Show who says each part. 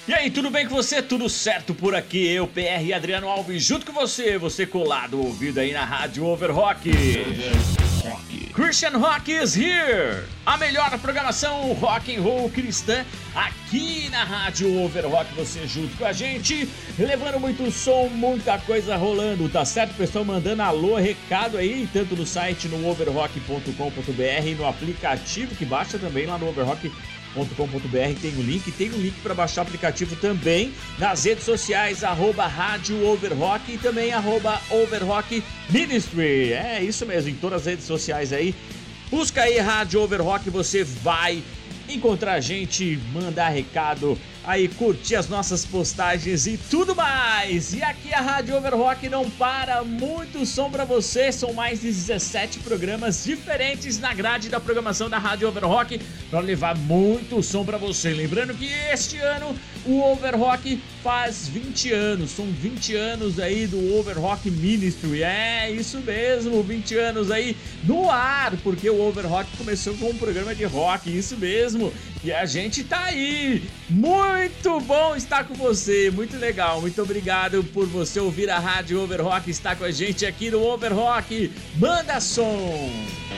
Speaker 1: E aí, tudo bem com você? Tudo certo por aqui? Eu, PR Adriano Alves, junto com você colado, ouvido aí na Rádio Overrock. Christian Rock is here! A melhor programação rock and roll cristã aqui na Rádio Overrock, você junto com a gente, levando muito som, muita coisa rolando, tá certo? Pessoal mandando alô, recado aí, tanto no site no overrock.com.br, no aplicativo que baixa também lá no overrock.com.br, tem um link para baixar o aplicativo também, nas redes sociais, @Rádio Overrock e também @Overrock Ministry. É isso mesmo, em todas as redes sociais aí. Busca aí Rádio Overrock, você vai encontrar a gente, mandar recado, aí curtir as nossas postagens e tudo mais. E aqui a Rádio Overrock não para, muito som pra você, são mais de 17 programas diferentes na grade da programação da Rádio Overrock para levar muito som pra você. Lembrando que este ano o Overrock faz 20 anos, são 20 anos aí do Overrock Ministry, é isso mesmo, 20 anos aí no ar, porque o Overrock começou com um programa de rock, isso mesmo, e a gente tá aí, muito bom estar com você, muito legal, muito obrigado por você ouvir a Rádio Overrock, estar com a gente aqui no Overrock, manda som!